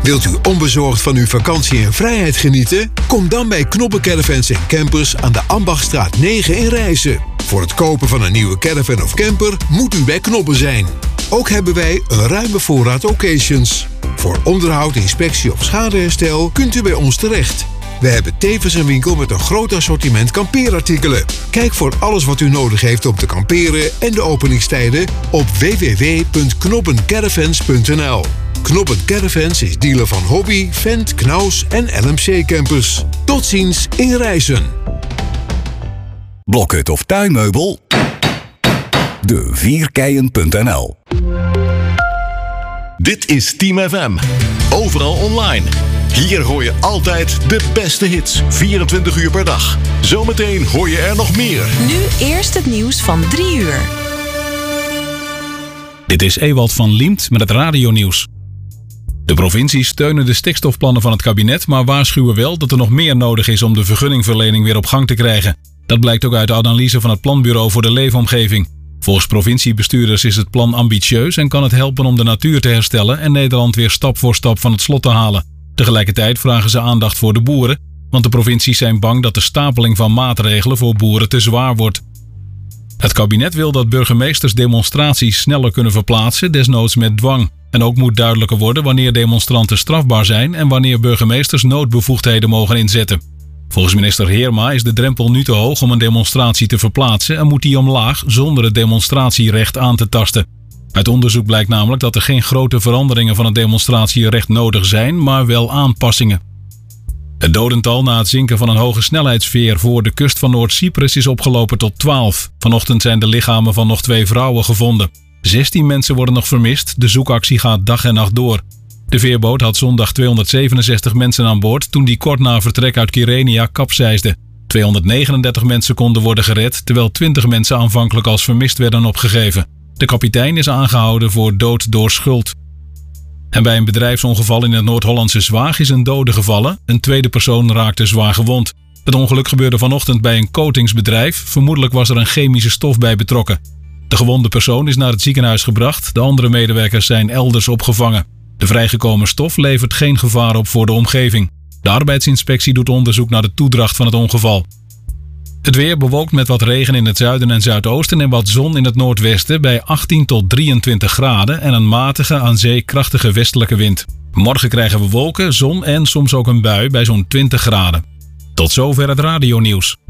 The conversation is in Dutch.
Wilt u onbezorgd van uw vakantie in vrijheid genieten? Kom dan bij Knoppen Caravans & Campers aan de Ambachtstraat 9 in Rijssen. Voor het kopen van een nieuwe caravan of camper moet u bij Knoppen zijn. Ook hebben wij een ruime voorraad occasions. Voor onderhoud, inspectie of schadeherstel kunt u bij ons terecht. We hebben tevens een winkel met een groot assortiment kampeerartikelen. Kijk voor alles wat u nodig heeft om te kamperen en de openingstijden op www.knoppencaravans.nl. Knoppen Caravans is dealer van Hobby, Vent, Knaus en LMC Campers. Tot ziens in Rijssen. Blokhut of tuinmeubel? De4keien.nl. Dit is Team FM. Overal online. Hier hoor je altijd de beste hits. 24 uur per dag. Zometeen hoor je er nog meer. Nu eerst het nieuws van 3 uur. Dit is Ewald van Liemt met het radionieuws. De provincies steunen de stikstofplannen van het kabinet, maar waarschuwen wel dat er nog meer nodig is om de vergunningverlening weer op gang te krijgen. Dat blijkt ook uit de analyse van het Planbureau voor de Leefomgeving. Volgens provinciebestuurders is het plan ambitieus en kan het helpen om de natuur te herstellen en Nederland weer stap voor stap van het slot te halen. Tegelijkertijd vragen ze aandacht voor de boeren, want de provincies zijn bang dat de stapeling van maatregelen voor boeren te zwaar wordt. Het kabinet wil dat burgemeesters demonstraties sneller kunnen verplaatsen, desnoods met dwang. En ook moet duidelijker worden wanneer demonstranten strafbaar zijn en wanneer burgemeesters noodbevoegdheden mogen inzetten. Volgens minister Heerma is de drempel nu te hoog om een demonstratie te verplaatsen en moet die omlaag zonder het demonstratierecht aan te tasten. Uit onderzoek blijkt namelijk dat er geen grote veranderingen van het demonstratierecht nodig zijn, maar wel aanpassingen. Het dodental na het zinken van een hoge snelheidsveer voor de kust van Noord-Cyprus is opgelopen tot 12. Vanochtend zijn de lichamen van nog 2 vrouwen gevonden. 16 mensen worden nog vermist, de zoekactie gaat dag en nacht door. De veerboot had zondag 267 mensen aan boord toen die kort na vertrek uit Kyrenia kapseisde. 239 mensen konden worden gered, terwijl 20 mensen aanvankelijk als vermist werden opgegeven. De kapitein is aangehouden voor dood door schuld. En bij een bedrijfsongeval in het Noord-Hollandse Zwaag is een dode gevallen. Een tweede persoon raakte zwaar gewond. Het ongeluk gebeurde vanochtend bij een coatingsbedrijf. Vermoedelijk was er een chemische stof bij betrokken. De gewonde persoon is naar het ziekenhuis gebracht. De andere medewerkers zijn elders opgevangen. De vrijgekomen stof levert geen gevaar op voor de omgeving. De arbeidsinspectie doet onderzoek naar de toedracht van het ongeval. Het weer bewolkt met wat regen in het zuiden en zuidoosten en wat zon in het noordwesten bij 18 tot 23 graden en een matige aan zee krachtige westelijke wind. Morgen krijgen we wolken, zon en soms ook een bui bij zo'n 20 graden. Tot zover het radionieuws.